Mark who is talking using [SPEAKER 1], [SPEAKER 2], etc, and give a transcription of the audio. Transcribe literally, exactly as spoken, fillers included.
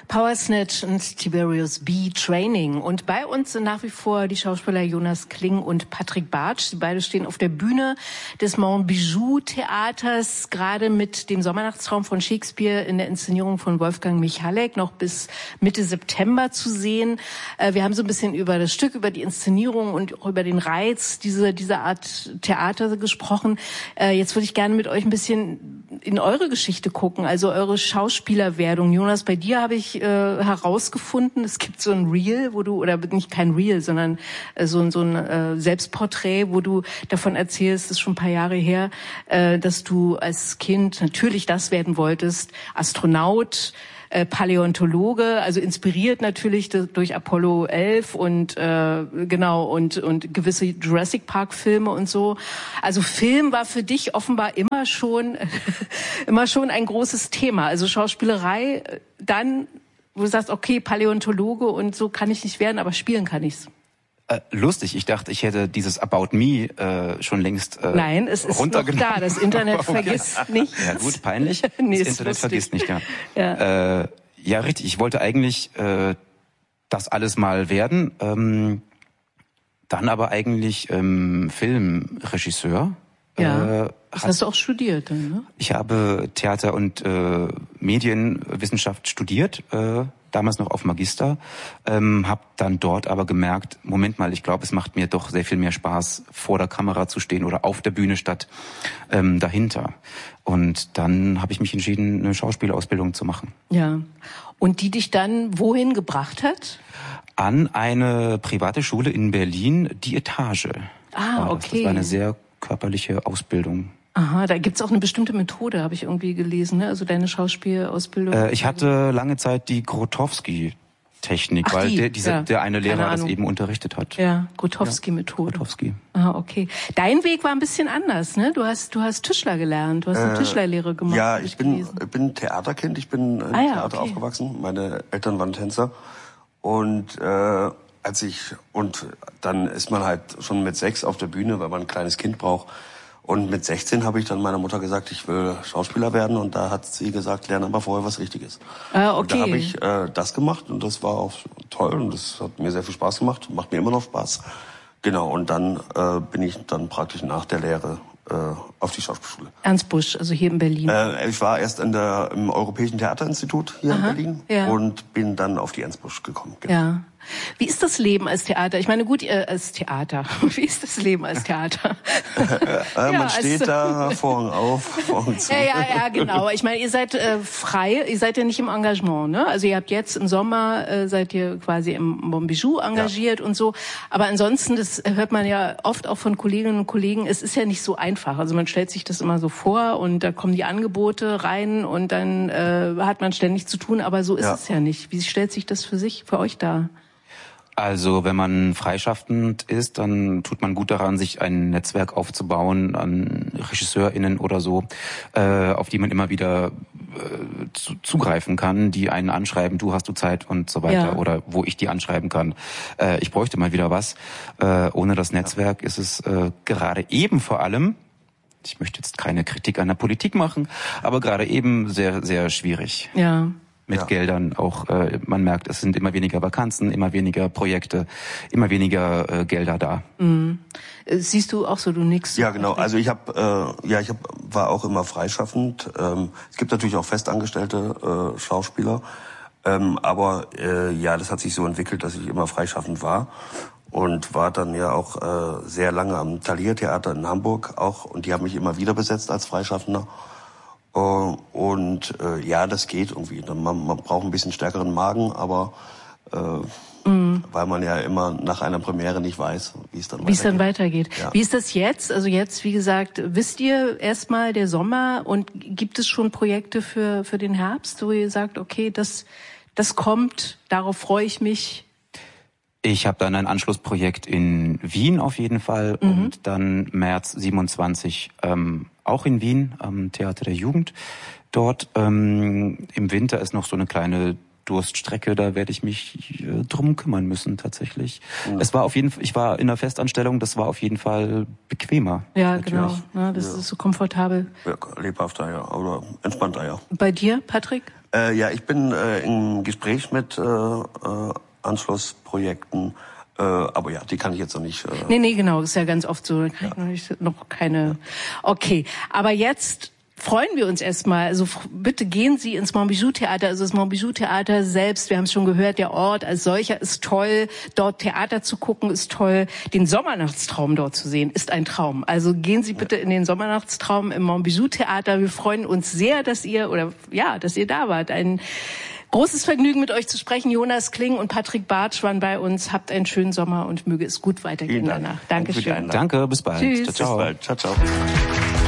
[SPEAKER 1] Power Snatch und Tiberius B. Training. Und bei uns sind nach wie vor die Schauspieler Jonas Kling und Patrick Bartsch. Sie beide stehen auf der Bühne des Monbijou Theaters, gerade mit dem Sommernachtstraum von Shakespeare in der Inszenierung von Wolfgang Michalek noch bis Mitte September zu sehen. Wir haben so ein bisschen über das Stück, über die Inszenierung und auch über den Reiz dieser, dieser Art Theater gesprochen. Jetzt würde ich gerne mit euch ein bisschen in eure Geschichte gucken, also eure Schauspielerwerdung. Jonas, bei dir habe ich äh, herausgefunden, es gibt so ein Reel, wo du, oder nicht kein Reel, sondern äh, so, ein so ein äh, Selbstporträt, wo du davon erzählst, das ist schon ein paar Jahre her, äh, dass du als Kind natürlich das werden wolltest, Astronaut, äh, Paläontologe, also inspiriert natürlich durch Apollo elf und äh, genau und und gewisse Jurassic Park Filme und so. Also Film war für dich offenbar immer schon immer schon ein großes Thema. Also Schauspielerei, dann wo du sagst, okay, Paläontologe und so kann ich nicht werden, aber spielen kann ich's.
[SPEAKER 2] Äh, lustig, ich dachte, ich hätte dieses About Me äh, schon längst äh,
[SPEAKER 1] Nein, es ist noch da, das Internet vergisst okay. nicht.
[SPEAKER 2] Ja gut, peinlich,
[SPEAKER 1] nee,
[SPEAKER 2] das Internet
[SPEAKER 1] lustig.
[SPEAKER 2] vergisst nicht, ja.
[SPEAKER 1] Ja,
[SPEAKER 2] äh, ja richtig, ich wollte eigentlich äh, das alles mal werden, ähm, dann aber eigentlich ähm, Filmregisseur.
[SPEAKER 1] Ja,
[SPEAKER 2] äh,
[SPEAKER 1] das hast du auch studiert, ne?
[SPEAKER 2] Ich habe Theater- und äh, Medienwissenschaft studiert, äh, damals noch auf Magister, ähm, habe dann dort aber gemerkt, Moment mal, ich glaube, es macht mir doch sehr viel mehr Spaß, vor der Kamera zu stehen oder auf der Bühne statt ähm, dahinter. Und dann habe ich mich entschieden, eine Schauspielausbildung zu machen.
[SPEAKER 1] Ja. Und die dich dann wohin gebracht hat?
[SPEAKER 2] An eine private Schule in Berlin, die Etage.
[SPEAKER 1] Ah,
[SPEAKER 2] war das.
[SPEAKER 1] okay.
[SPEAKER 2] Das war eine sehr körperliche Ausbildung.
[SPEAKER 1] Aha, da gibt's auch eine bestimmte Methode, habe ich irgendwie gelesen, ne? Also deine Schauspielausbildung.
[SPEAKER 2] Äh, ich hatte lange Zeit die Grotowski-Technik,
[SPEAKER 1] Ach,
[SPEAKER 2] weil
[SPEAKER 1] die?
[SPEAKER 2] der, dieser,
[SPEAKER 1] Ja.
[SPEAKER 2] der eine Lehrer
[SPEAKER 1] Keine
[SPEAKER 2] das
[SPEAKER 1] Ahnung.
[SPEAKER 2] eben unterrichtet hat.
[SPEAKER 1] Ja, Grotowski-Methode.
[SPEAKER 2] Grotowski.
[SPEAKER 1] Ah, okay. Dein Weg war ein bisschen anders, ne? Du hast, du hast Tischler gelernt, du hast eine
[SPEAKER 3] Äh,
[SPEAKER 1] Tischlerlehre gemacht.
[SPEAKER 3] Ja,
[SPEAKER 1] hab
[SPEAKER 3] ich bin,
[SPEAKER 1] gelesen.
[SPEAKER 3] ich bin Theaterkind, ich bin im
[SPEAKER 1] Ah, ja,
[SPEAKER 3] Theater
[SPEAKER 1] okay.
[SPEAKER 3] aufgewachsen. Meine Eltern waren Tänzer. Und äh, als ich und dann ist man halt schon mit sechs auf der Bühne, weil man ein kleines Kind braucht. Und mit sechzehn habe ich dann meiner Mutter gesagt, ich will Schauspieler werden. Und da hat sie gesagt, lerne aber vorher was Richtiges.
[SPEAKER 1] Ah, okay.
[SPEAKER 3] Und da habe ich äh, das gemacht und das war auch toll und das hat mir sehr viel Spaß gemacht, macht mir immer noch Spaß. Genau, und dann äh, bin ich dann praktisch nach der Lehre äh, auf die Schauspielschule.
[SPEAKER 1] Ernst Busch, also hier in Berlin.
[SPEAKER 3] Äh, ich war erst in der, im Europäischen Theaterinstitut hier
[SPEAKER 1] Aha,
[SPEAKER 3] in Berlin
[SPEAKER 1] ja.
[SPEAKER 3] und bin dann auf die Ernst Busch gekommen. Genau.
[SPEAKER 1] Ja. Wie ist das Leben als Theater? Ich meine, gut, äh, als Theater. Wie ist das Leben als Theater?
[SPEAKER 3] äh,
[SPEAKER 1] Ja,
[SPEAKER 3] man steht
[SPEAKER 1] als-
[SPEAKER 3] da, Vorhang auf, Vorhang zu.
[SPEAKER 1] Ja, ja, ja, genau. Ich meine, ihr seid äh, frei, ihr seid ja nicht im Engagement, ne? Also ihr habt jetzt im Sommer, äh, seid ihr quasi im Monbijou engagiert ja. und so. Aber ansonsten, das hört man ja oft auch von Kolleginnen und Kollegen, es ist ja nicht so einfach. Also man stellt sich das immer so vor und da kommen die Angebote rein und dann äh, hat man ständig zu tun, aber so ist
[SPEAKER 3] Ja.
[SPEAKER 1] es ja nicht. Wie stellt sich das für sich, für euch dar?
[SPEAKER 2] Also wenn man freischaffend ist, dann tut man gut daran, sich ein Netzwerk aufzubauen an RegisseurInnen oder so, äh, auf die man immer wieder äh, zu, zugreifen kann, die einen anschreiben, du hast du Zeit und so weiter,
[SPEAKER 1] Ja.
[SPEAKER 2] oder wo ich die anschreiben kann. Äh, ich bräuchte mal wieder was. Äh, ohne das Netzwerk ist es äh, gerade eben vor allem, ich möchte jetzt keine Kritik an der Politik machen, aber gerade eben sehr, sehr schwierig.
[SPEAKER 1] Ja.
[SPEAKER 2] Mit
[SPEAKER 3] Ja.
[SPEAKER 2] Geldern auch, äh, man merkt, es sind immer weniger Vakanzen, immer weniger Projekte, immer weniger äh, Gelder da.
[SPEAKER 1] Mhm. Äh, Siehst du auch so, du nix?
[SPEAKER 3] Ja, genau. Also ich habe, äh, ja, ich hab, war auch immer freischaffend. Ähm, es gibt natürlich auch festangestellte äh, Schauspieler, ähm, aber äh, ja, das hat sich so entwickelt, dass ich immer freischaffend war und war dann ja auch äh, sehr lange am Thalia Theater in Hamburg auch und die haben mich immer wieder besetzt als Freischaffender. Uh, und äh, ja, das geht irgendwie. Man, man braucht ein bisschen stärkeren Magen, aber äh, mm. weil man ja immer nach einer Premiere nicht weiß, wie es dann
[SPEAKER 1] Wie es dann
[SPEAKER 3] weitergeht.
[SPEAKER 1] weitergeht.
[SPEAKER 3] Ja.
[SPEAKER 1] Wie ist das jetzt? Also jetzt, wie gesagt, wisst ihr erstmal der Sommer und gibt es schon Projekte für für den Herbst, wo ihr sagt, okay, das das kommt, darauf freue ich mich?
[SPEAKER 2] Ich habe dann ein Anschlussprojekt in Wien auf jeden Fall mhm. und dann März siebenundzwanzig ähm, auch in Wien am Theater der Jugend. Dort ähm, im Winter ist noch so eine kleine Durststrecke, da werde ich mich äh, drum kümmern müssen tatsächlich. Mhm. Es war auf jeden Fall, ich war in einer Festanstellung, das war auf jeden Fall bequemer.
[SPEAKER 1] Ja, genau. Ja, das ja. ist so komfortabel.
[SPEAKER 3] Ja, lebhafter, ja, oder entspannter, ja.
[SPEAKER 1] Bei dir, Patrick?
[SPEAKER 3] Äh, ja, ich bin äh, im Gespräch mit äh, äh, Anschlussprojekten. Äh, aber ja, die kann ich jetzt noch nicht. Äh
[SPEAKER 1] nee, nee, genau, ist ja ganz oft so. Da kann ja. ich noch, nicht, noch keine. Okay, aber jetzt freuen wir uns erstmal. Also bitte gehen Sie ins Montbijou-Theater. Also das Montbijou-Theater selbst, wir haben es schon gehört, der Ort als solcher ist toll. Dort Theater zu gucken ist toll. Den Sommernachtstraum dort zu sehen ist ein Traum. Also gehen Sie bitte in den Sommernachtstraum im Montbijou-Theater. Wir freuen uns sehr, dass ihr oder ja, dass ihr da wart. Ein großes Vergnügen, mit euch zu sprechen. Jonas Kling und Patrick Bartsch waren bei uns. Habt einen schönen Sommer und möge es gut weitergehen danach. Dankeschön.
[SPEAKER 2] Danke, bis bald.
[SPEAKER 1] Tschüss.
[SPEAKER 2] Ciao, ciao.
[SPEAKER 3] Bis bald. Ciao, ciao.